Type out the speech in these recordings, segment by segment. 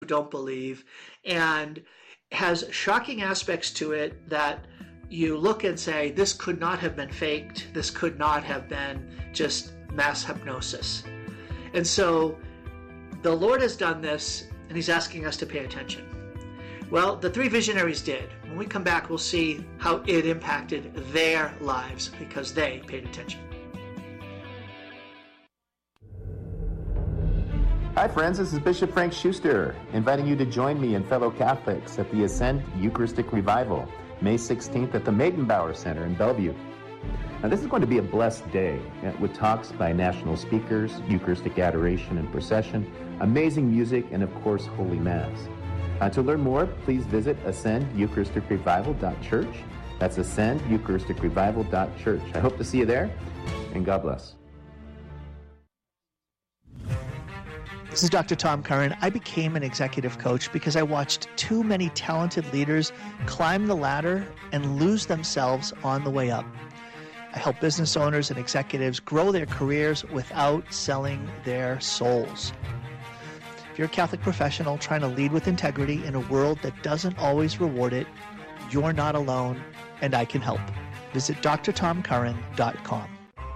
don't believe, and has shocking aspects to it that you look and say, this could not have been faked. This could not have been just mass hypnosis. And so the Lord has done this, and he's asking us to pay attention. Well, the three visionaries did. When we come back, we'll see how it impacted their lives because they paid attention. Hi friends, this is Bishop Frank Schuster, inviting you to join me and fellow Catholics at the Ascend Eucharistic Revival, May 16th at the Maidenbauer Center in Bellevue. Now this is going to be a blessed day with talks by national speakers, Eucharistic adoration and procession, amazing music, and of course, Holy Mass. To learn more, please visit ascendyeucharisticrevival.church. That's ascendyeucharisticrevival.church. I hope to see you there, and God bless. This is Dr. Tom Curran. I became an executive coach because I watched too many talented leaders climb the ladder and lose themselves on the way up. I help business owners and executives grow their careers without selling their souls. If you're a Catholic professional trying to lead with integrity in a world that doesn't always reward it, you're not alone, and I can help. Visit drtomcurran.com.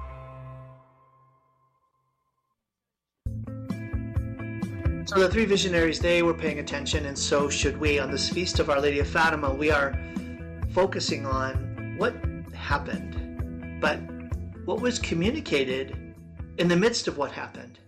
So the three visionaries, they were paying attention, and so should we. On this Feast of Our Lady of Fatima, we are focusing on what happened, but what was communicated in the midst of what happened.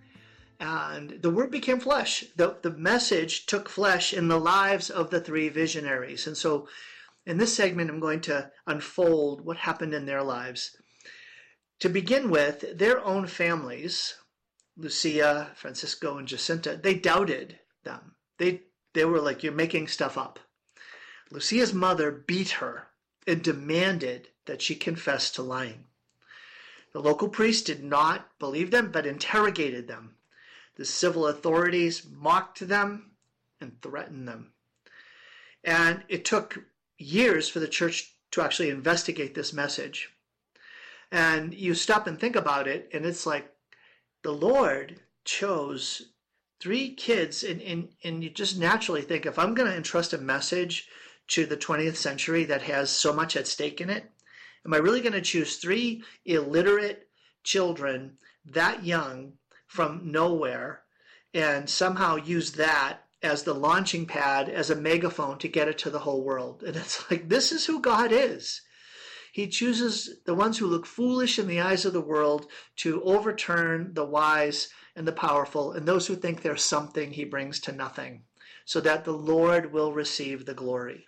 And the Word became flesh. The message took flesh in the lives of the three visionaries. And so in this segment, I'm going to unfold what happened in their lives. To begin with, their own families, Lucia, Francisco, and Jacinta, they doubted them. They were like, you're making stuff up. Lucia's mother beat her and demanded that she confess to lying. The local priest did not believe them, but interrogated them. The civil authorities mocked them and threatened them. And it took years for the church to actually investigate this message. And you stop and think about it, and it's like the Lord chose three kids, and you just naturally think, if I'm going to entrust a message to the 20th century that has so much at stake in it, am I really going to choose three illiterate children that young from nowhere and somehow use that as the launching pad, as a megaphone to get it to the whole world? And it's like, this is who God is. He chooses the ones who look foolish in the eyes of the world to overturn the wise and the powerful, and those who think they're something he brings to nothing, so that the Lord will receive the glory.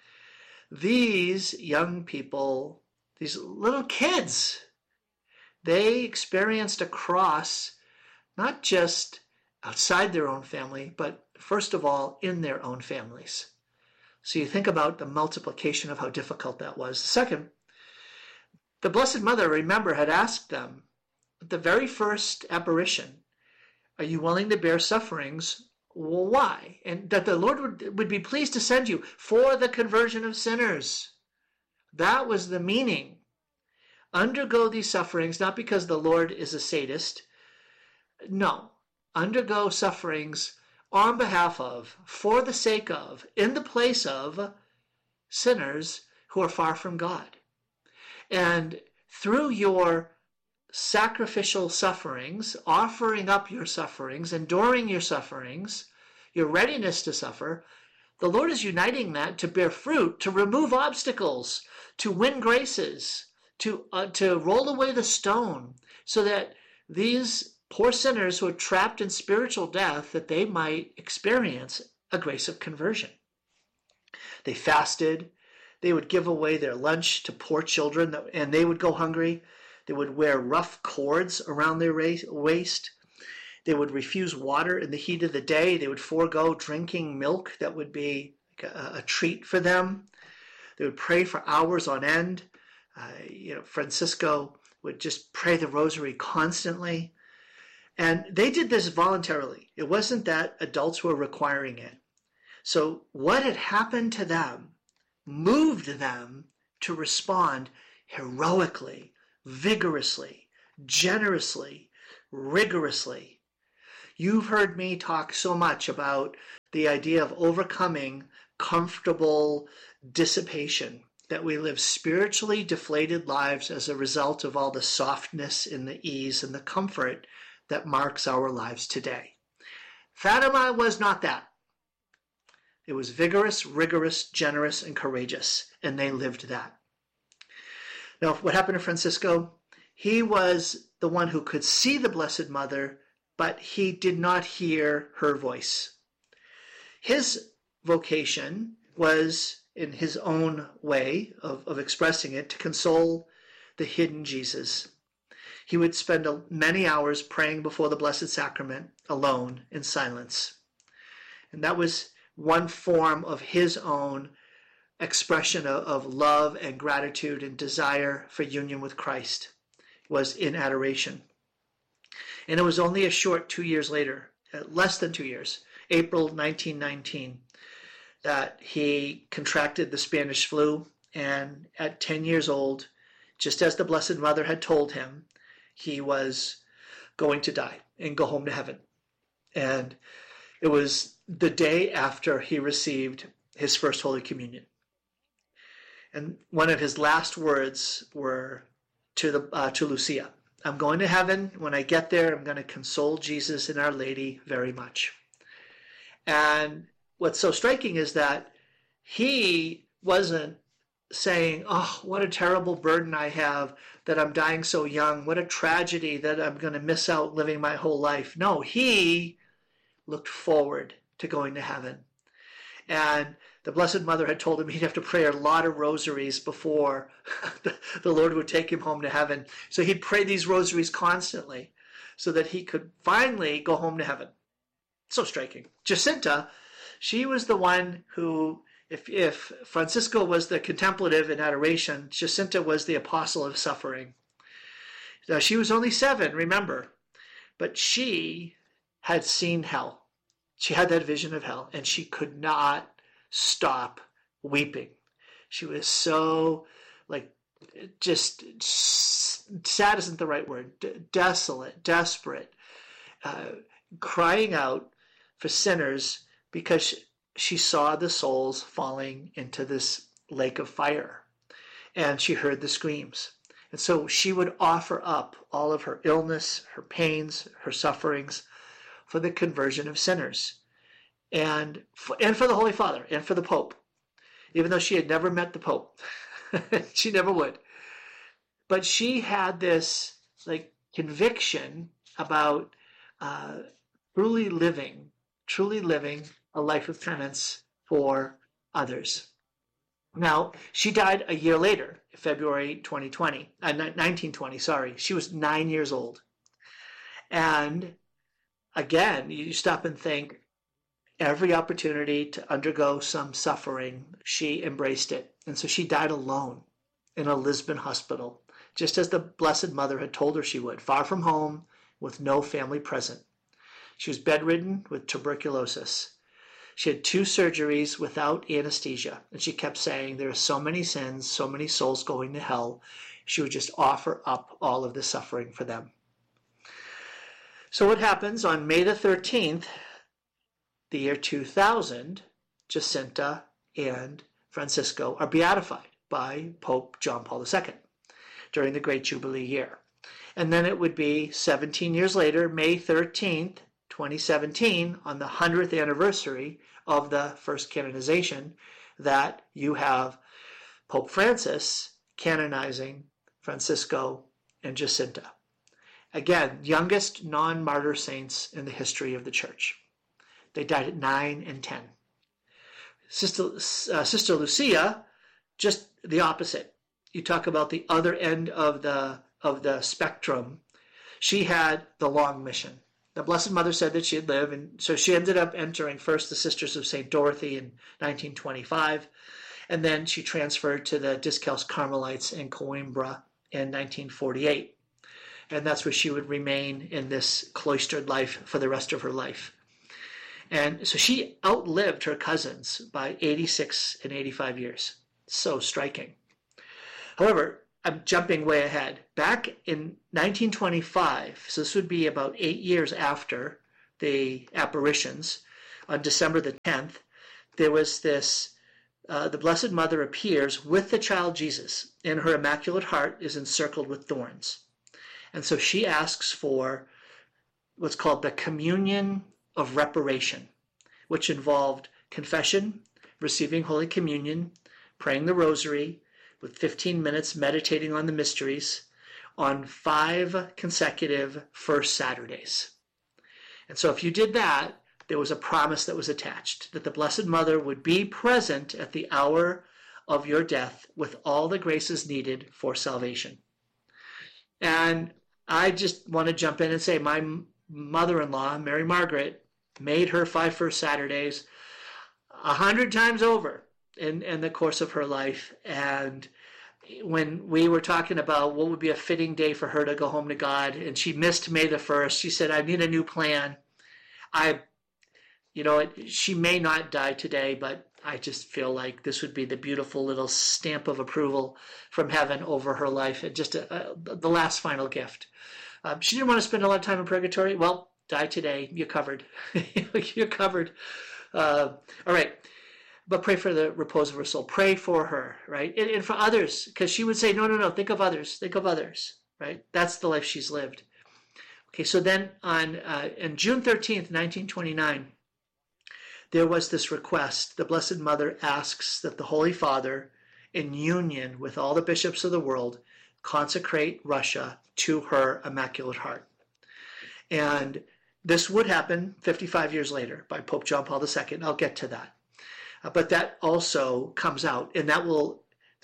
These young people, these little kids, they experienced a cross, not just outside their own family, but first of all, in their own families. So you think about the multiplication of how difficult that was. Second, the Blessed Mother, remember, had asked them at the very first apparition, are you willing to bear sufferings? Well, why? And that the Lord would be pleased to send you for the conversion of sinners. That was the meaning. Undergo these sufferings, not because the Lord is a sadist. No. Undergo sufferings on behalf of, for the sake of, in the place of sinners who are far from God. And through your sacrificial sufferings, offering up your sufferings, enduring your sufferings, your readiness to suffer, the Lord is uniting that to bear fruit, to remove obstacles, to win graces, to roll away the stone, so that these poor sinners who are trapped in spiritual death, that they might experience a grace of conversion. They fasted. They would give away their lunch to poor children, and they would go hungry. They would wear rough cords around their waist. They would refuse water in the heat of the day. They would forego drinking milk that would be like a treat for them. They would pray for hours on end. Francisco would just pray the rosary constantly. And they did this voluntarily. It wasn't that adults were requiring it. So what had happened to them moved them to respond heroically, vigorously, generously, rigorously. You've heard me talk so much about the idea of overcoming comfortable dissipation, that we live spiritually deflated lives as a result of all the softness and the ease and the comfort that marks our lives today. Fatima was not that. It was vigorous, rigorous, generous, and courageous, and they lived that. Now, what happened to Francisco? He was the one who could see the Blessed Mother, but he did not hear her voice. His vocation was, in his own way of expressing it, to console the hidden Jesus. He would spend many hours praying before the Blessed Sacrament, alone, in silence. And that was one form of his own expression of love and gratitude and desire for union with Christ, was in adoration. And it was only a short 2 years later, less than 2 years, April 1919, that he contracted the Spanish flu, and at 10 years old, just as the Blessed Mother had told him, he was going to die and go home to heaven. And it was the day after he received his first Holy Communion. And one of his last words were to Lucia, "I'm going to heaven. When I get there, I'm going to console Jesus and Our Lady very much." And what's so striking is that he wasn't saying, "Oh, what a terrible burden I have that I'm dying so young. What a tragedy that I'm going to miss out living my whole life." No, he looked forward to going to heaven. And the Blessed Mother had told him he'd have to pray a lot of rosaries before the Lord would take him home to heaven. So he'd pray these rosaries constantly so that he could finally go home to heaven. So striking. Jacinta, she was the one who, if Francisco was the contemplative in adoration, Jacinta was the apostle of suffering. Now, she was only 7, remember, but she had seen hell. She had that vision of hell, and she could not stop weeping. She was so, just sad isn't the right word, desolate, desperate, crying out for sinners because she saw the souls falling into this lake of fire, and she heard the screams. And so she would offer up all of her illness, her pains, her sufferings for the conversion of sinners, and for the Holy Father, and for the Pope, even though she had never met the Pope. She never would. But she had this conviction about truly living a life of penance for others. Now, she died a year later, February 1920, sorry. She was 9 years old. And again, you stop and think, every opportunity to undergo some suffering, she embraced it. And so she died alone in a Lisbon hospital, just as the Blessed Mother had told her she would, far from home, with no family present. She was bedridden with tuberculosis. She had 2 surgeries without anesthesia, and she kept saying, there are so many sins, so many souls going to hell. She would just offer up all of the suffering for them. So what happens on May the 13th, the year 2000, Jacinta and Francisco are beatified by Pope John Paul II during the Great Jubilee year. And then it would be 17 years later, May 13th, 2017, on the 100th anniversary of the first canonization, that you have Pope Francis canonizing Francisco and Jacinta. Again, youngest non-martyr saints in the history of the Church. They died at 9 and 10. Sister Lucia, just the opposite. You talk about the other end of the spectrum. She had the long mission. The Blessed Mother said that she'd live, and so she ended up entering first the Sisters of St. Dorothy in 1925, and then she transferred to the Discalced Carmelites in Coimbra in 1948. And that's where she would remain in this cloistered life for the rest of her life. And so she outlived her cousins by 86 and 85 years. So striking. However, I'm jumping way ahead. Back in 1925, so this would be about 8 years after the apparitions, on December the 10th, there was this, the Blessed Mother appears with the child Jesus, and her Immaculate Heart is encircled with thorns. And so she asks for what's called the communion of reparation, which involved confession, receiving Holy Communion, praying the Rosary, with 15 minutes meditating on the mysteries on 5 consecutive first Saturdays. And so if you did that, there was a promise that was attached, that the Blessed Mother would be present at the hour of your death with all the graces needed for salvation. And I just want to jump in and say my mother-in-law, Mary Margaret, made her 5 first Saturdays 100 times over in the course of her life. And when we were talking about what would be a fitting day for her to go home to God, and she missed May the 1st, she said, I need a new plan. She may not die today, but I just feel like this would be the beautiful little stamp of approval from heaven over her life, and just the last final gift. She didn't want to spend a lot of time in purgatory. Well, die today. You're covered. You're covered. All right. But pray for the repose of her soul. Pray for her, right? And for others, because she would say, no, think of others. Think of others, right? That's the life she's lived. Okay, so then on June 13th, 1929, there was this request. The Blessed Mother asks that the Holy Father, in union with all the bishops of the world, consecrate Russia to her Immaculate Heart. And this would happen 55 years later by Pope John Paul II. I'll get to that. But that also comes out, and that will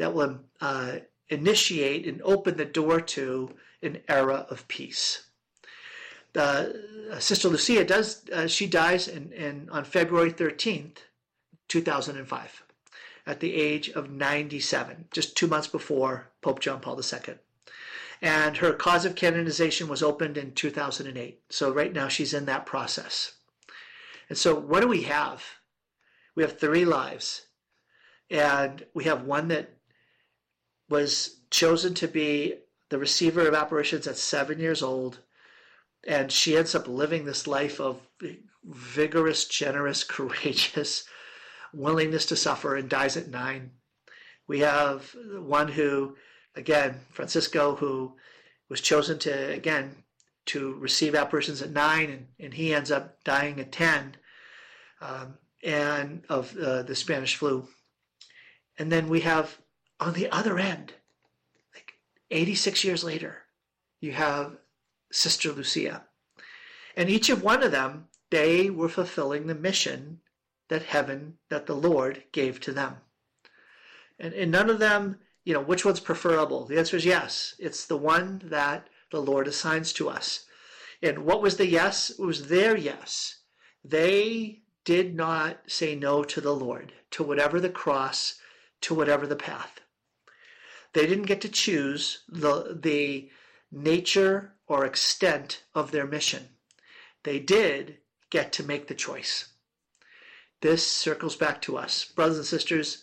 initiate and open the door to an era of peace. Sister Lucia dies on February 13th, 2005, at the age of 97, just 2 months before Pope John Paul II. And her cause of canonization was opened in 2008. So right now she's in that process. And so what do we have? We have 3 lives. And we have one that was chosen to be the receiver of apparitions at 7 years old. And she ends up living this life of vigorous, generous, courageous willingness to suffer, and dies at 9. We have one who, again, Francisco, who was chosen to receive apparitions at 9, and he ends up dying at 10, and of the Spanish flu. And then we have, on the other end, like 86 years later, you have Sister Lucia. And each of one of them, they were fulfilling the mission that the Lord gave to them. And none of them, which one's preferable? The answer is yes. It's the one that the Lord assigns to us. And what was the yes? It was their yes. They did not say no to the Lord, to whatever the cross, to whatever the path. They didn't get to choose the nature or extent of their mission. They did get to make the choice. This circles back to us. Brothers and sisters,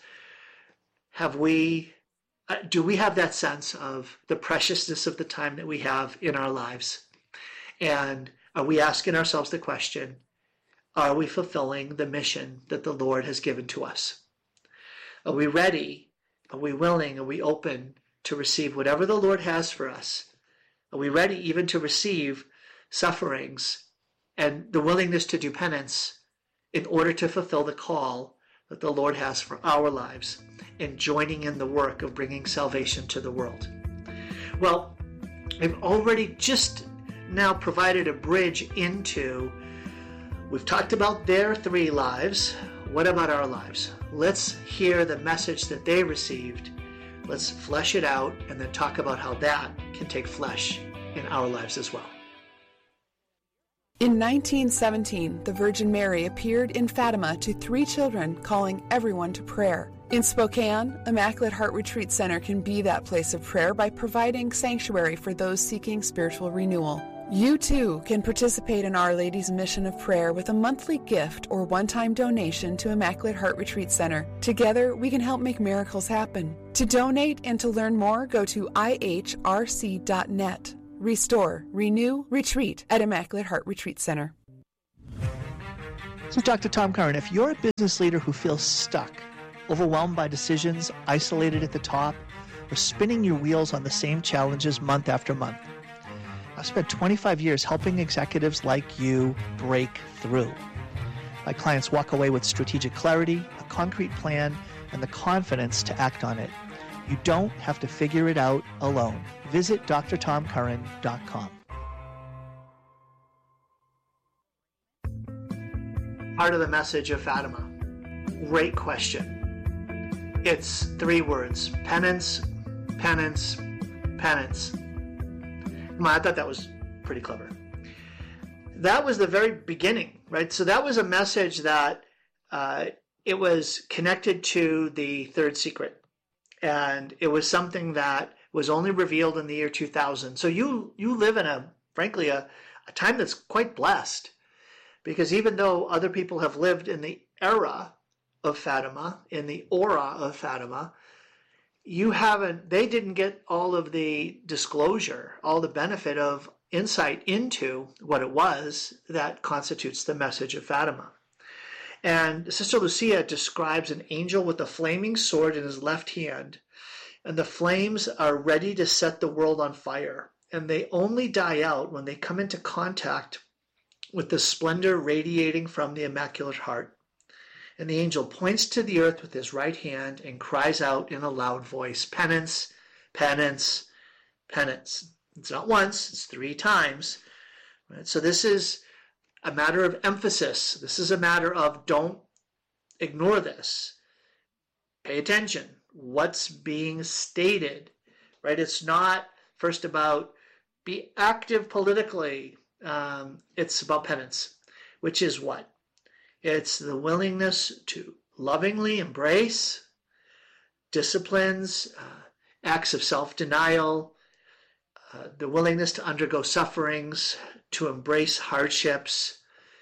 do we have that sense of the preciousness of the time that we have in our lives? And are we asking ourselves the question, are we fulfilling the mission that the Lord has given to us? Are we ready? Are we willing? Are we open to receive whatever the Lord has for us? Are we ready even to receive sufferings and the willingness to do penance in order to fulfill the call that the Lord has for our lives in joining in the work of bringing salvation to the world? Well, I've already just now provided a bridge into, we've talked about their 3 lives. What about our lives? Let's hear the message that they received. Let's flesh it out and then talk about how that can take flesh in our lives as well. In 1917, the Virgin Mary appeared in Fatima to 3 children, calling everyone to prayer. In Spokane, Immaculate Heart Retreat Center can be that place of prayer by providing sanctuary for those seeking spiritual renewal. You too can participate in Our Lady's mission of prayer with a monthly gift or one-time donation to Immaculate Heart Retreat Center. Together, we can help make miracles happen. To donate and to learn more, go to ihrc.net. Restore, renew, retreat at Immaculate Heart Retreat Center. So, Dr. Tom Curran, if you're a business leader who feels stuck, overwhelmed by decisions, isolated at the top, or spinning your wheels on the same challenges month after month, I've spent 25 years helping executives like you break through. My clients walk away with strategic clarity, a concrete plan, and the confidence to act on it. You don't have to figure it out alone. Visit drtomcurran.com. Part of the message of Fatima. Great question. It's 3 words: penance, penance, penance. I thought that was pretty clever. That was the very beginning, right? So that was a message that it was connected to the third secret. And it was something that was only revealed in the year 2000. So you live in frankly, a time that's quite blessed. Because even though other people have lived in the era of Fatima, in the aura of Fatima, they didn't get all of the disclosure, all the benefit of insight into what it was that constitutes the message of Fatima. And Sister Lucia describes an angel with a flaming sword in his left hand, and the flames are ready to set the world on fire, and they only die out when they come into contact with the splendor radiating from the Immaculate Heart. And the angel points to the earth with his right hand and cries out in a loud voice, penance, penance, penance. It's not once, it's 3 times. Right? So this is a matter of emphasis. This is a matter of don't ignore this. Pay attention. What's being stated, right? It's not first about be active politically. It's about penance, which is what? It's the willingness to lovingly embrace disciplines, acts of self-denial, the willingness to undergo sufferings, to embrace hardships,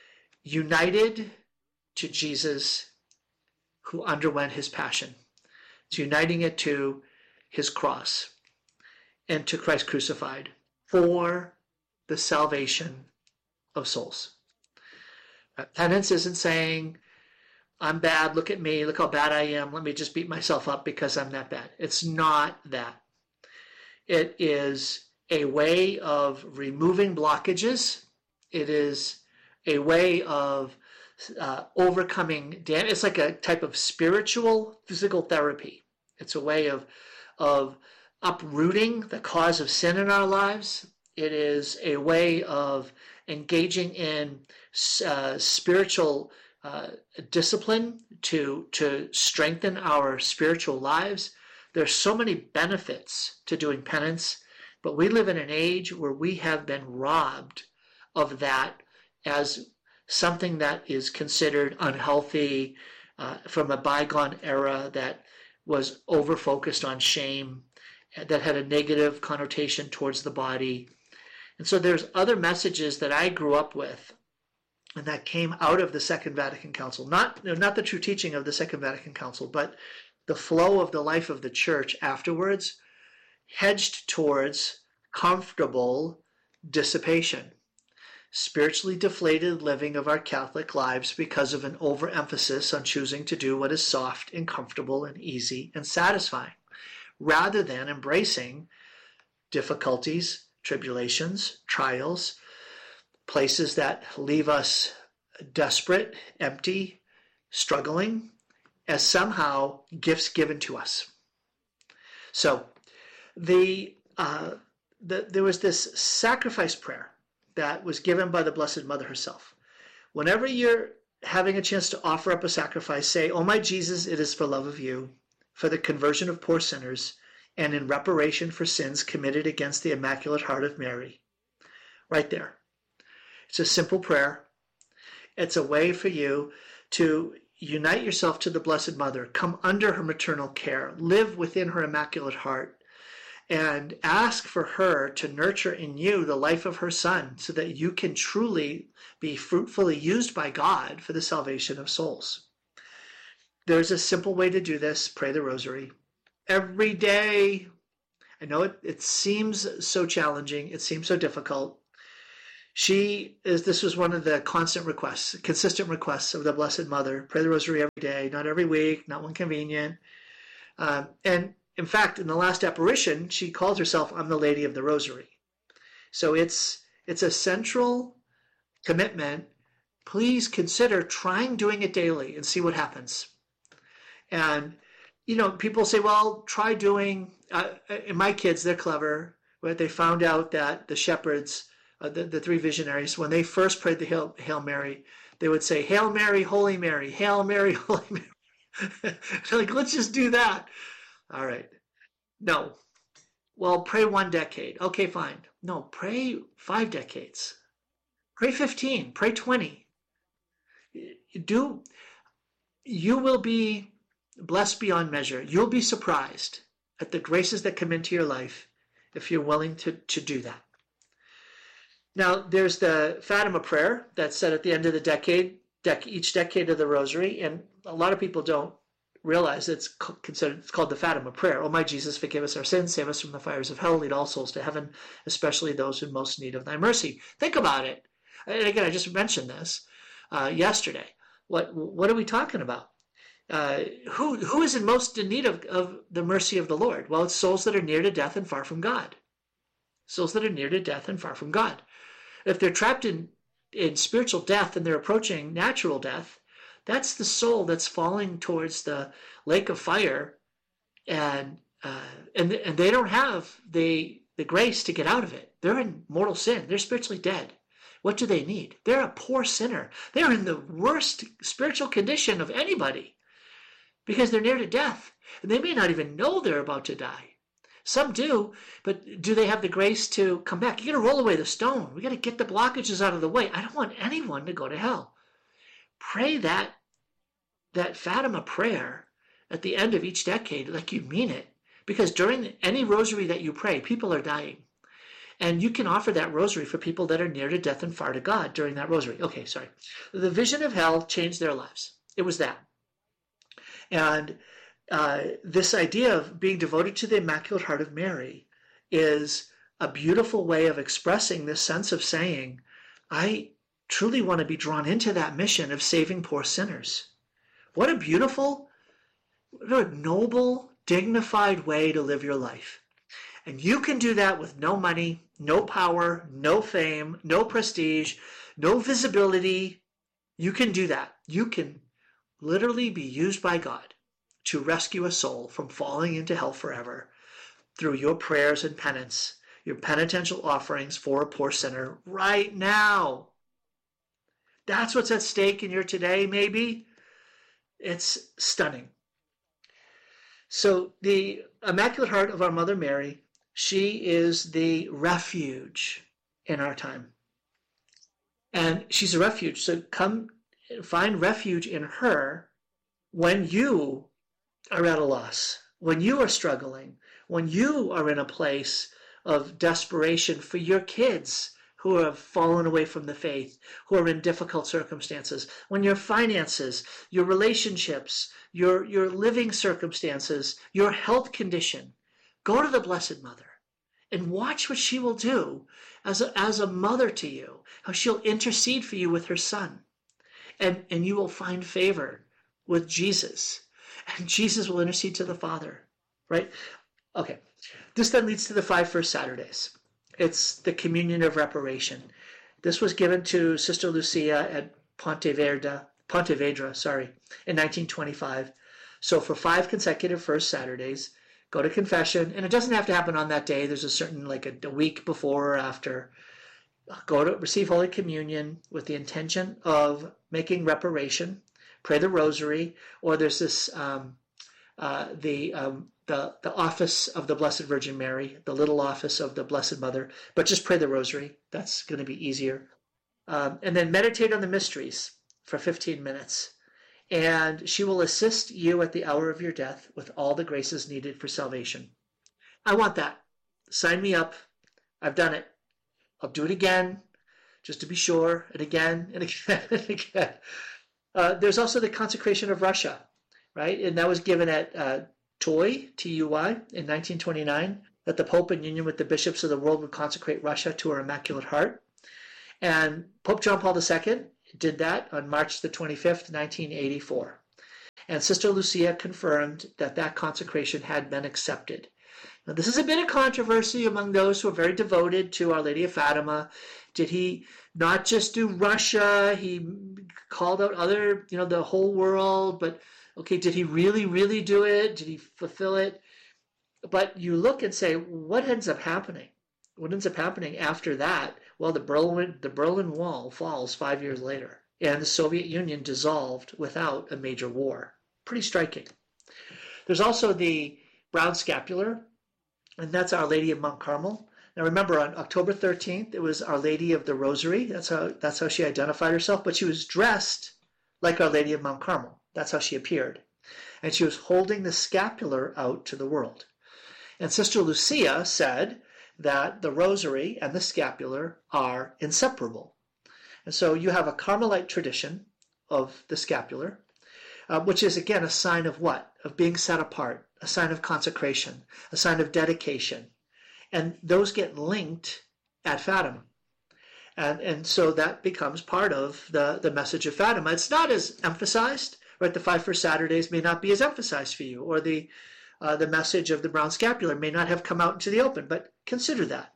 united to Jesus who underwent his passion. It's uniting it to his cross and to Christ crucified for the salvation of souls. Penance isn't saying, I'm bad, look at me, look how bad I am, let me just beat myself up because I'm that bad. It's not that. It is a way of removing blockages. It is a way of overcoming damage. It's like a type of spiritual physical therapy. It's a way of uprooting the cause of sin in our lives. It is a way of engaging in spiritual discipline to strengthen our spiritual lives. There's so many benefits to doing penance, but we live in an age where we have been robbed of that as something that is considered unhealthy from a bygone era that was over-focused on shame, that had a negative connotation towards the body. And so there's other messages that I grew up with and that came out of the Second Vatican Council. Not the true teaching of the Second Vatican Council, but the flow of the life of the church afterwards hedged towards comfortable dissipation, spiritually deflated living of our Catholic lives because of an overemphasis on choosing to do what is soft and comfortable and easy and satisfying, rather than embracing difficulties, tribulations, trials, places that leave us desperate, empty, struggling, as somehow gifts given to us. So there was this sacrifice prayer that was given by the Blessed Mother herself. Whenever you're having a chance to offer up a sacrifice, say, "Oh my Jesus, it is for love of you, for the conversion of poor sinners, and in reparation for sins committed against the Immaculate Heart of Mary." Right there. It's a simple prayer. It's a way for you to unite yourself to the Blessed Mother, come under her maternal care, live within her Immaculate Heart, and ask for her to nurture in you the life of her Son so that you can truly be fruitfully used by God for the salvation of souls. There's a simple way to do this. Pray the Rosary every day. I know it seems so challenging. It seems so difficult. This was one of the constant requests, consistent requests of the Blessed Mother. Pray the rosary every day, not every week, not when convenient. And in fact, in the last apparition, she calls herself, I'm the Lady of the Rosary. So it's a central commitment. Please consider trying doing it daily and see what happens. And, people say, well, try doing, and my kids, they're clever, but they found out that the shepherds, the three visionaries, when they first prayed the Hail Mary, they would say, Hail Mary, Holy Mary, Hail Mary, Holy Mary. They're like, let's just do that. All right. No. Well, pray 1 decade. Okay, fine. No, pray 5 decades. Pray 15. Pray 20. You will be blessed beyond measure. You'll be surprised at the graces that come into your life if you're willing to do that. Now, there's the Fatima prayer that's said at the end of the decade, each decade of the rosary, and a lot of people don't realize it's called the Fatima prayer. Oh my Jesus, forgive us our sins, save us from the fires of hell, lead all souls to heaven, especially those in most need of thy mercy. Think about it. And again, I just mentioned this yesterday. What are we talking about? Who is in most in need of the mercy of the Lord? Well, it's souls that are near to death and far from God. Souls that are near to death and far from God. If they're trapped in spiritual death and they're approaching natural death, that's the soul that's falling towards the lake of fire, and they don't have the grace to get out of it. They're in mortal sin. They're spiritually dead. What do they need? They're a poor sinner. They're in the worst spiritual condition of anybody because they're near to death, and they may not even know they're about to die. Some do, but do they have the grace to come back? You got to roll away the stone. We got to get the blockages out of the way. I don't want anyone to go to hell. Pray that Fatima prayer at the end of each decade like you mean it, because during any rosary that you pray, people are dying. And you can offer that rosary for people that are near to death and far to God during that rosary. Okay, sorry. The vision of hell changed their lives. It was that. And this idea of being devoted to the Immaculate Heart of Mary is a beautiful way of expressing this sense of saying, I truly want to be drawn into that mission of saving poor sinners. What a beautiful, what a noble, dignified way to live your life. And you can do that with no money, no power, no fame, no prestige, no visibility. You can do that. You can literally be used by God to rescue a soul from falling into hell forever through your prayers and penance, your penitential offerings for a poor sinner right now. That's what's at stake in your today, maybe. It's stunning. So the Immaculate Heart of our Mother Mary, she is the refuge in our time. And she's a refuge. So come find refuge in her when you are at a loss, when you are struggling, when you are in a place of desperation for your kids who have fallen away from the faith, who are in difficult circumstances, when your finances, your relationships, your living circumstances, your health condition, go to the Blessed Mother and watch what she will do as a mother to you, how she'll intercede for you with her Son. And you will find favor with Jesus. And Jesus will intercede to the Father, right? Okay. This then leads to the 5 First Saturdays. It's the communion of reparation. This was given to Sister Lucia at Pontevedra, in 1925. So for 5 consecutive First Saturdays, go to confession. And it doesn't have to happen on that day. There's a certain, like a week before or after. Go to receive Holy Communion with the intention of making reparation. Pray the Rosary, or there's this the office of the Blessed Virgin Mary, the little office of the Blessed Mother, but just pray the Rosary. That's going to be easier. And then meditate on the mysteries for 15 minutes. And she will assist you at the hour of your death with all the graces needed for salvation. I want that. Sign me up. I've done it. I'll do it again, just to be sure, and again, and again, and again. There's also the consecration of Russia, right? And that was given at Tuy, T-U-Y, in 1929, that the Pope, in union with the bishops of the world, would consecrate Russia to her Immaculate Heart. And Pope John Paul II did that on March the 25th, 1984. And Sister Lucia confirmed that that consecration had been accepted. Now, this is a bit of controversy among those who are very devoted to Our Lady of Fatima. Did he not just do Russia? He called out other, the whole world. But, okay, did he really, really do it? Did he fulfill it? But you look and say, what ends up happening? What ends up happening after that? Well, the Berlin Wall falls 5 years later, and the Soviet Union dissolved without a major war. Pretty striking. There's also the brown scapular, and that's Our Lady of Mount Carmel. Now remember, on October 13th, it was Our Lady of the Rosary. That's how she identified herself, but she was dressed like Our Lady of Mount Carmel. That's how she appeared. And she was holding the scapular out to the world. And Sister Lucia said that the rosary and the scapular are inseparable. And so you have a Carmelite tradition of the scapular, which is, again, a sign of what? Of being set apart, a sign of consecration, a sign of dedication. And those get linked at Fatima. And so that becomes part of the message of Fatima. It's not as emphasized, right? The 5 First Saturdays may not be as emphasized for you, or the message of the brown scapular may not have come out into the open, but consider that.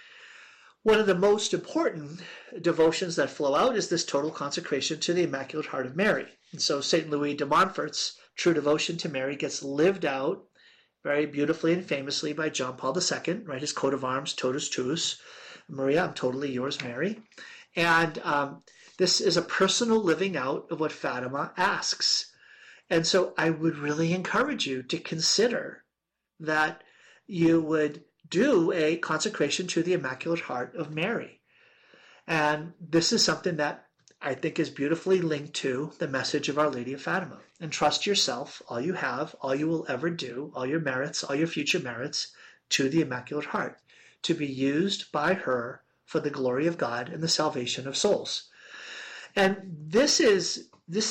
One of the most important devotions that flow out is this total consecration to the Immaculate Heart of Mary. And so St. Louis de Montfort's true devotion to Mary gets lived out very beautifully and famously by John Paul II, right? His coat of arms, Totus Tuus, Maria, I'm totally yours, Mary. And this is a personal living out of what Fatima asks. And so I would really encourage you to consider that you would do a consecration to the Immaculate Heart of Mary. And this is something that I think is beautifully linked to the message of Our Lady of Fatima. Entrust yourself, all you have, all you will ever do, all your merits, all your future merits, to the Immaculate Heart, to be used by her for the glory of God and the salvation of souls. And this is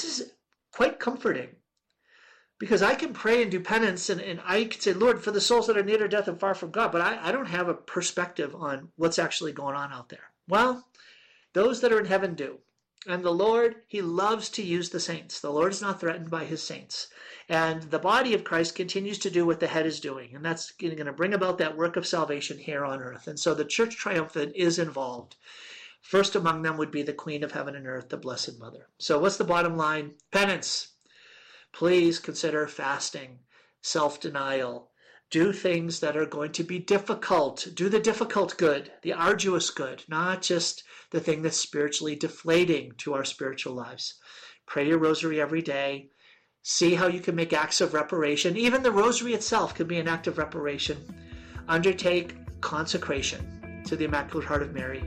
quite comforting, because I can pray and do penance, and I can say, Lord, for the souls that are near to death and far from God, but I don't have a perspective on what's actually going on out there. Well, those that are in heaven do. And the Lord, he loves to use the saints. The Lord is not threatened by his saints. And the body of Christ continues to do what the head is doing. And that's going to bring about that work of salvation here on earth. And so the Church Triumphant is involved. First among them would be the Queen of Heaven and Earth, the Blessed Mother. So what's the bottom line? Penance. Please consider fasting, self-denial. Do things that are going to be difficult. Do the difficult good, the arduous good, not just the thing that's spiritually deflating to our spiritual lives. Pray your rosary every day. See how you can make acts of reparation. Even the rosary itself could be an act of reparation. Undertake consecration to the Immaculate Heart of Mary.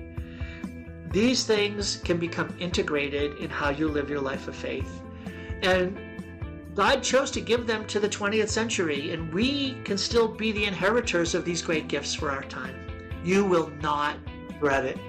These things can become integrated in how you live your life of faith. And God chose to give them to the 20th century, and we can still be the inheritors of these great gifts for our time. You will not regret it.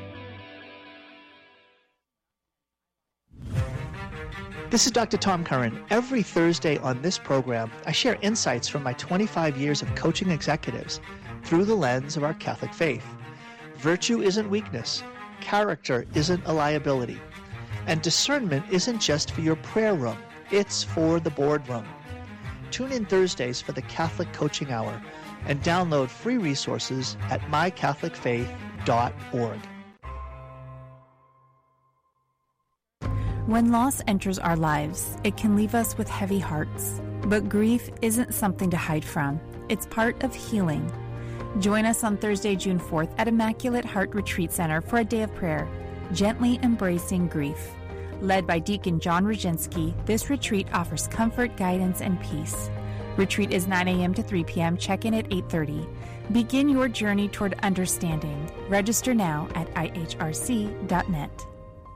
This is Dr. Tom Curran. Every Thursday on this program, I share insights from my 25 years of coaching executives through the lens of our Catholic faith. Virtue isn't weakness. Character isn't a liability. And discernment isn't just for your prayer room. It's for the boardroom. Tune in Thursdays for the Catholic Coaching Hour and download free resources at mycatholicfaith.org. When loss enters our lives, it can leave us with heavy hearts. But grief isn't something to hide from. It's part of healing. Join us on Thursday, June 4th at Immaculate Heart Retreat Center for a day of prayer, Gently Embracing Grief. Led by Deacon John Roginski, this retreat offers comfort, guidance, and peace. Retreat is 9 a.m. to 3 p.m. Check-in at 8:30. Begin your journey toward understanding. Register now at ihrc.net.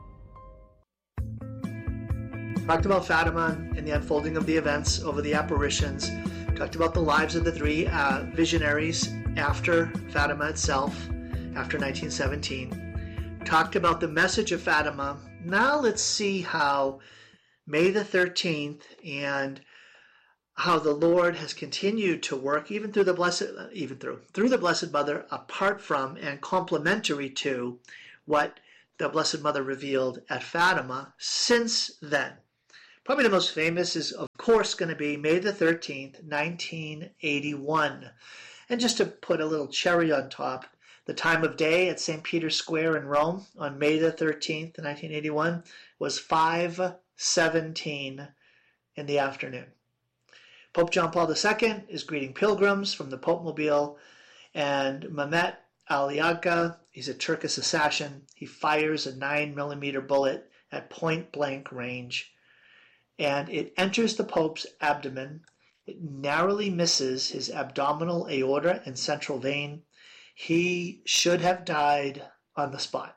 Talked about Fatima and the unfolding of the events over the apparitions. Talked about the lives of the 3 visionaries after Fatima itself, after 1917. Talked about the message of Fatima. Now let's see how May the 13th and how the Lord has continued to work through the Blessed Mother, apart from and complementary to what the Blessed Mother revealed at Fatima since then. Probably the most famous is, of course, going to be May the 13th, 1981. And just to put a little cherry on top, the time of day at St. Peter's Square in Rome on May the 13th, 1981 was 5:17 in the afternoon. Pope John Paul II is greeting pilgrims from the Pope Mobile, and Mehmet Ali Agca, he's a Turkish assassin. He fires a 9mm bullet at point-blank range, and it enters the Pope's abdomen. It narrowly misses his abdominal aorta and central vein. He should have died on the spot.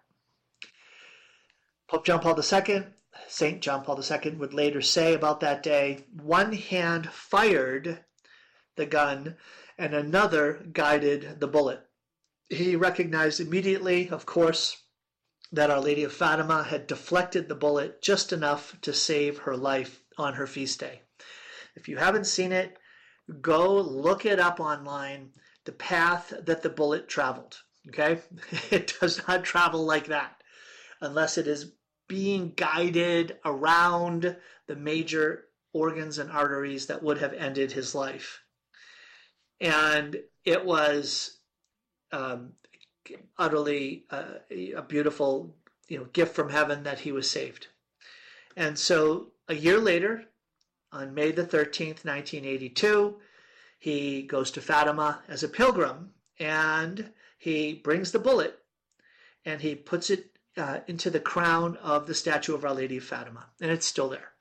Pope John Paul II, St. John Paul II, would later say about that day, one hand fired the gun and another guided the bullet. He recognized immediately, of course, that Our Lady of Fatima had deflected the bullet just enough to save her life on her feast day. If you haven't seen it, go look it up online, the path that the bullet traveled. Okay? It does not travel like that unless it is being guided around the major organs and arteries that would have ended his life. And it was utterly a beautiful gift from heaven that he was saved. And so a year later, on May the 13th, 1982, he goes to Fatima as a pilgrim, and he brings the bullet and he puts it into the crown of the statue of Our Lady of Fatima, and it's still there.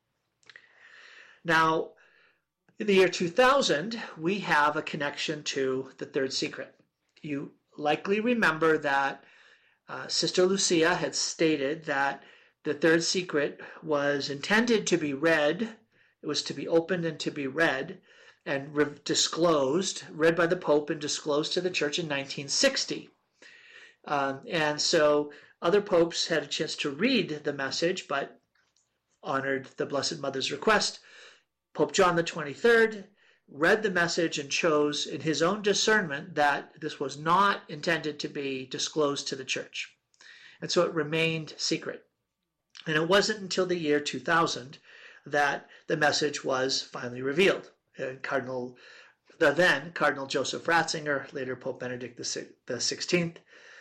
Now, in the year 2000, we have a connection to the third secret. You likely remember that Sister Lucia had stated that the third secret was intended to be read. It was to be opened and to be read and disclosed, read by the Pope and disclosed to the Church in 1960. And so other popes had a chance to read the message, but honored the Blessed Mother's request. Pope John the 23rd read the message and chose in his own discernment that this was not intended to be disclosed to the Church. And so it remained secret. And it wasn't until the year 2000 that the message was finally revealed. Cardinal Joseph Ratzinger, later Pope Benedict XVI,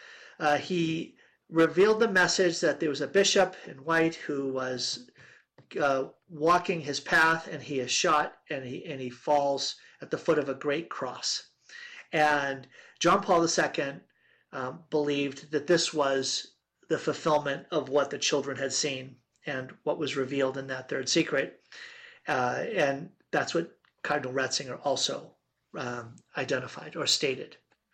he revealed the message that there was a bishop in white who was walking his path, and he is shot, and he falls at the foot of a great cross. And John Paul II believed that this was the fulfillment of what the children had seen and what was revealed in that third secret. And that's what Cardinal Ratzinger also identified or stated.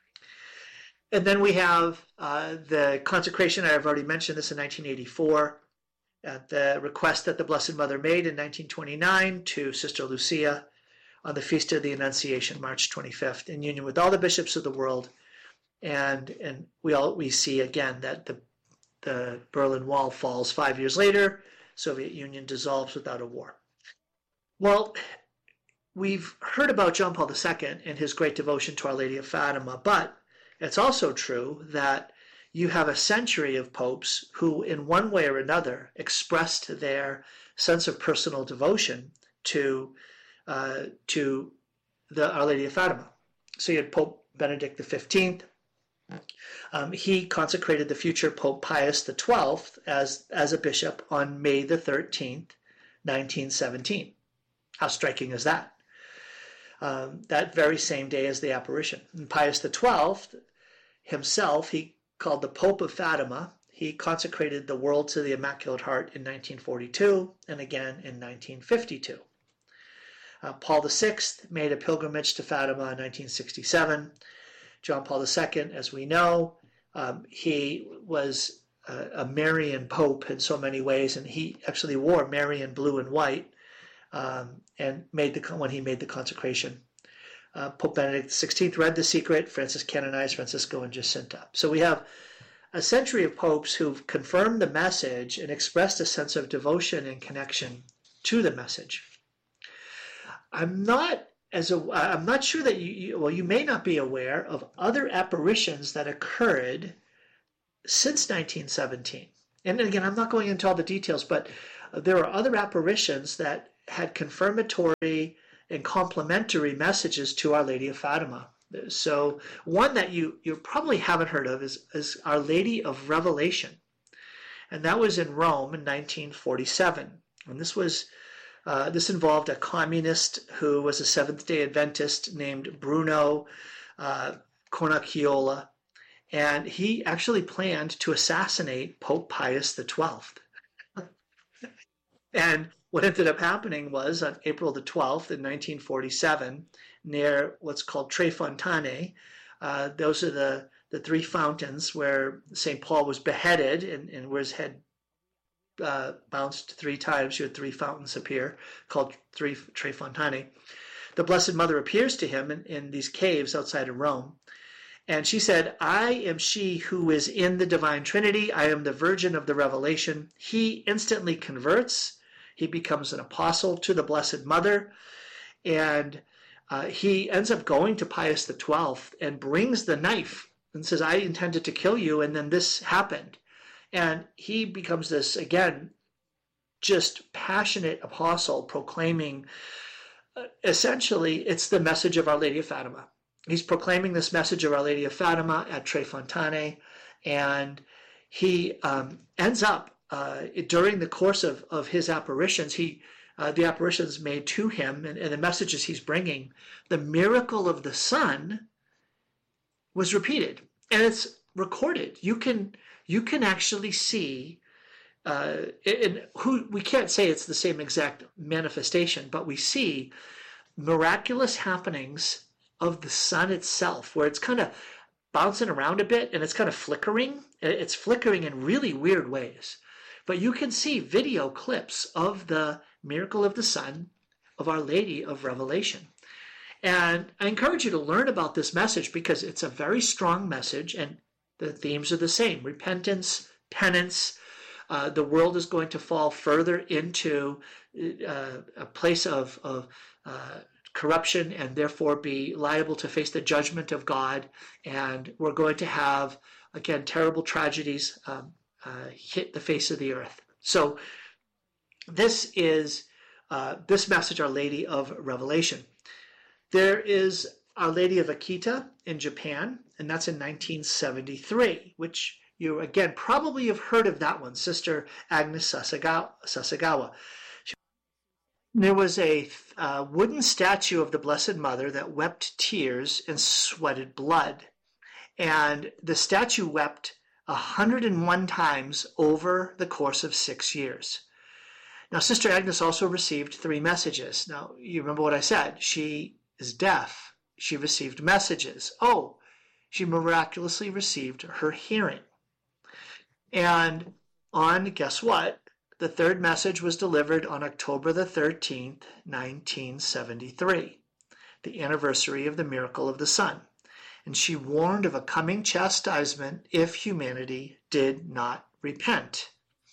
And then we have the consecration. I've already mentioned this in 1984. At the request that the Blessed Mother made in 1929 to Sister Lucia on the Feast of the Annunciation, March 25th, in union with all the bishops of the world. And we see again that the Berlin Wall falls 5 years later. Soviet Union dissolves without a war. Well, we've heard about John Paul II and his great devotion to Our Lady of Fatima, but it's also true that you have a century of popes who, in one way or another, expressed their sense of personal devotion to Our Lady of Fatima. So you had Pope Benedict XV. He consecrated the future Pope Pius XII as a bishop on May the 13th, 1917. How striking is that? That very same day as the apparition. And Pius XII himself, he called the Pope of Fatima. He consecrated the world to the Immaculate Heart in 1942 and again in 1952. Paul VI made a pilgrimage to Fatima in 1967. John Paul II, as we know, he was a Marian Pope in so many ways, and he actually wore Marian blue and white and when he made the consecration. Pope Benedict XVI read the secret. Francis canonized Francisco and Jacinta. So we have a century of popes who've confirmed the message and expressed a sense of devotion and connection to the message. I'm not sure that you may not be aware of other apparitions that occurred since 1917. And again, I'm not going into all the details, but there are other apparitions that had confirmatory and complementary messages to Our Lady of Fatima. So one that you probably haven't heard of is Our Lady of Revelation. And that was in Rome in 1947. And this involved a communist who was a Seventh-day Adventist named Bruno Cornacchiola. And he actually planned to assassinate Pope Pius XII. And what ended up happening was on April the 12th in 1947, near what's called Tre Fontane, those are the three fountains where St. Paul was beheaded and where his head bounced 3 times. You had 3 fountains appear, called Tre Fontane. The Blessed Mother appears to him in these caves outside of Rome. And she said, I am she who is in the Divine Trinity. I am the Virgin of the Revelation. He instantly converts. He becomes an apostle to the Blessed Mother. And he ends up going to Pius XII and brings the knife and says, I intended to kill you, and then this happened. And he becomes this, again, just passionate apostle proclaiming, essentially, it's the message of Our Lady of Fatima. He's proclaiming this message of Our Lady of Fatima at Tre Fontane, and he ends up, during the course of his apparitions, the apparitions made to him and the messages he's bringing, the miracle of the sun was repeated, and it's recorded. You can actually see, we can't say it's the same exact manifestation, but we see miraculous happenings of the sun itself, where it's kind of bouncing around a bit and it's kind of flickering. It's flickering in really weird ways. But you can see video clips of the miracle of the sun of Our Lady of Revelation. And I encourage you to learn about this message because it's a very strong message and the themes are the same. Repentance, penance. The world is going to fall further into a place of corruption and therefore be liable to face the judgment of God. And we're going to have, again, terrible tragedies hit the face of the earth. So this is this message, Our Lady of Revelation. There is Our Lady of Akita in Japan, and that's in 1973, which you, again, probably have heard of that one, Sister Agnes Sasagawa. There was a wooden statue of the Blessed Mother that wept tears and sweated blood. And the statue wept 101 times over the course of 6 years. Now, Sister Agnes also received 3 messages. Now, you remember what I said. She is deaf. She received messages. Oh, she miraculously received her hearing. And guess what? The 3rd message was delivered on October the 13th, 1973, the anniversary of the miracle of the sun. And she warned of a coming chastisement if humanity did not repent.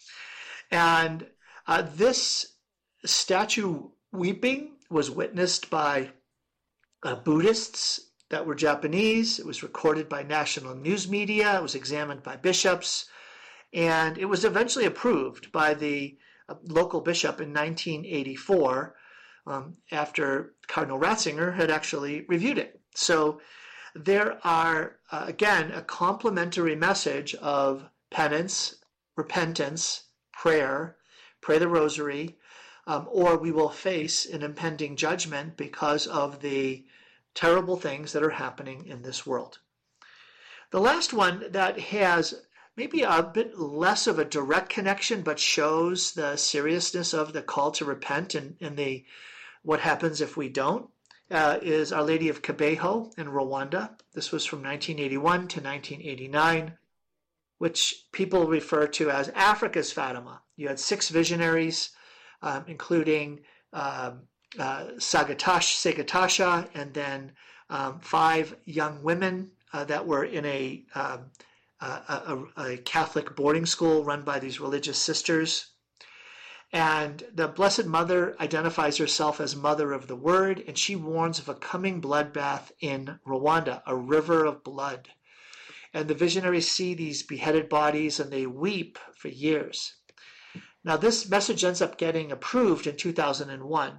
And this statue weeping was witnessed by Buddhists that were Japanese. It was recorded by national news media. It was examined by bishops. And it was eventually approved by the local bishop in 1984 after Cardinal Ratzinger had actually reviewed it. So there are, again, a complementary message of penance, repentance, prayer, pray the rosary, or we will face an impending judgment because of the terrible things that are happening in this world. The last one that has maybe a bit less of a direct connection, but shows the seriousness of the call to repent and what happens if we don't, is Our Lady of Kibeho in Rwanda. This was from 1981 to 1989, which people refer to as Africa's Fatima. You had 6 visionaries, including Sagatasha, and then 5 young women that were in a Catholic boarding school run by these religious sisters. And the Blessed Mother identifies herself as Mother of the Word, and she warns of a coming bloodbath in Rwanda, a river of blood. And the visionaries see these beheaded bodies and they weep for years. Now, this message ends up getting approved in 2001.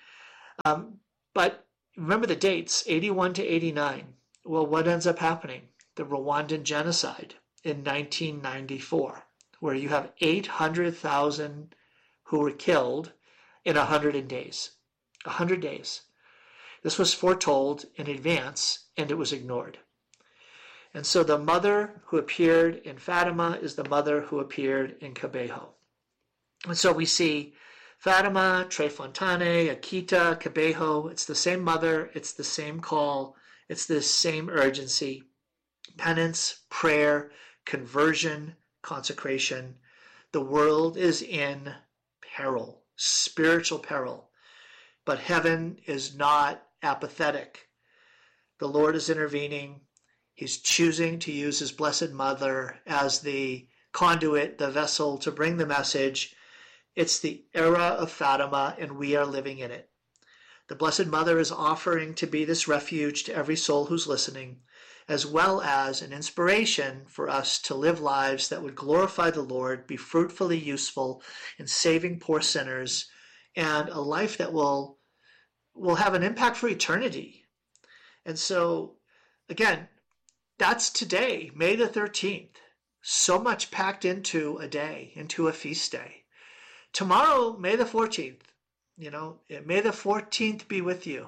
But remember the dates, 81 to 89. Well, what ends up happening? The Rwandan genocide in 1994, where you have 800,000 who were killed in 100 days. 100 days. This was foretold in advance, and it was ignored. And so the mother who appeared in Fatima is the mother who appeared in Kibeho. And so we see Fatima, Trefontane, Akita, Kibeho. It's the same mother. It's the same call. It's the same urgency. Penance, prayer, conversion, consecration. The world is in peril, spiritual peril. But heaven is not apathetic. The Lord is intervening. He's choosing to use his Blessed Mother as the conduit, the vessel to bring the message. It's the era of Fatima, and we are living in it. The Blessed Mother is offering to be this refuge to every soul who's listening, as well as an inspiration for us to live lives that would glorify the Lord, be fruitfully useful in saving poor sinners, and a life that will have an impact for eternity. And so, again, that's today, May the 13th. So much packed into a day, into a feast day. Tomorrow, May the 14th. May the 14th be with you.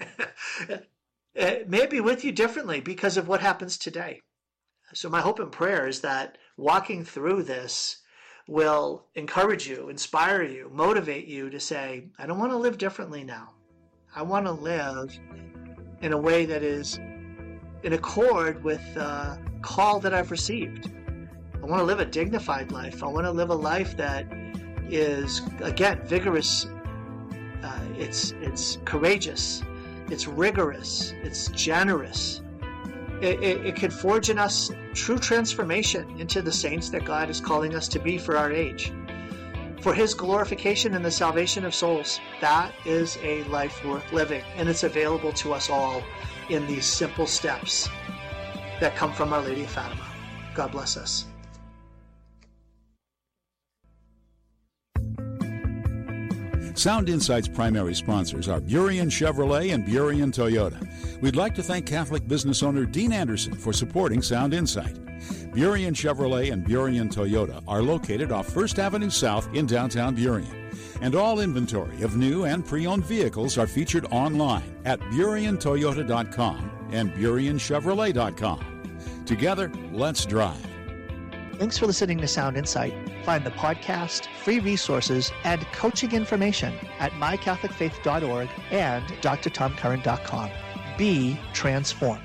It may be with you differently because of what happens today. So my hope and prayer is that walking through this will encourage you, inspire you, motivate you to say, I don't want to live differently now. I want to live in a way that is in accord with the call that I've received. I want to live a dignified life. I want to live a life that is, again, vigorous. It's courageous. It's rigorous. It's generous. It can forge in us true transformation into the saints that God is calling us to be for our age. For his glorification and the salvation of souls. That is a life worth living, and it's available to us all in these simple steps that come from Our Lady of Fatima. God bless us. Sound Insight's primary sponsors are Burien Chevrolet and Burien Toyota. We'd like to thank Catholic business owner Dean Anderson for supporting Sound Insight. Burien Chevrolet and Burien Toyota are located off 1st Avenue South in downtown Burien. And all inventory of new and pre-owned vehicles are featured online at BurienToyota.com and BurienChevrolet.com. Together, let's drive. Thanks for listening to Sound Insight. Find the podcast, free resources, and coaching information at mycatholicfaith.org and drtomcurran.com. Be transformed.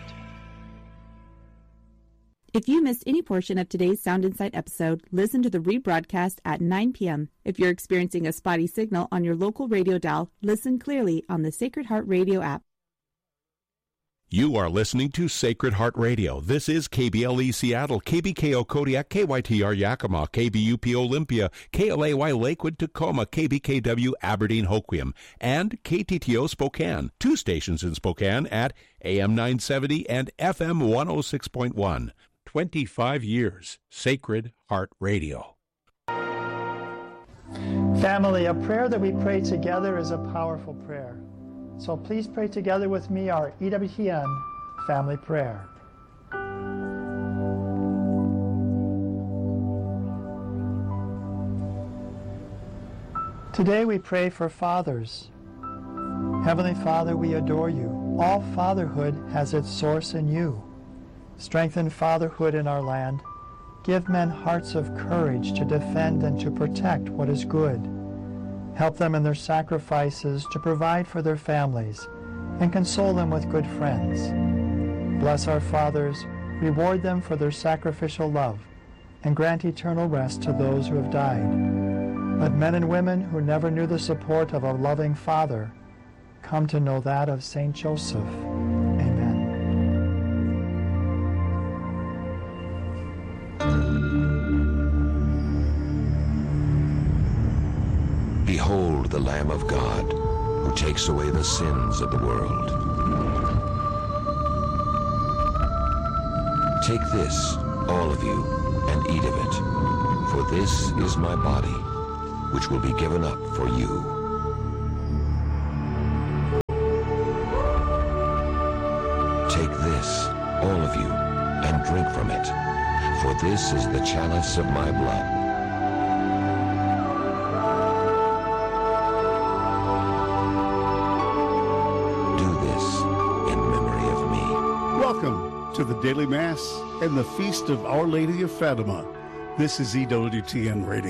If you missed any portion of today's Sound Insight episode, listen to the rebroadcast at 9 p.m. If you're experiencing a spotty signal on your local radio dial, listen clearly on the Sacred Heart Radio app. You are listening to Sacred Heart Radio. This is KBLE Seattle, KBKO Kodiak, KYTR Yakima, KBUP Olympia, KLAY Lakewood, Tacoma, KBKW Aberdeen Hoquiam, and KTTO Spokane. 2 stations in Spokane at AM 970 and FM 106.1. 25 years, Sacred Heart Radio. Family, a prayer that we pray together is a powerful prayer. So please pray together with me our EWTN family prayer. Today we pray for fathers. Heavenly Father, we adore you. All fatherhood has its source in you. Strengthen fatherhood in our land. Give men hearts of courage to defend and to protect what is good. Help them in their sacrifices to provide for their families and console them with good friends. Bless our fathers, reward them for their sacrificial love, and grant eternal rest to those who have died. Let men and women who never knew the support of a loving father come to know that of Saint Joseph. Amen. Behold the Lamb of God, who takes away the sins of the world. Take this, all of you, and eat of it, for this is my body, which will be given up for you. Take this, all of you, and drink from it, for this is the chalice of my blood. Do this in memory of me. Welcome to the Daily Mass and the Feast of Our Lady of Fatima. This is EWTN Radio.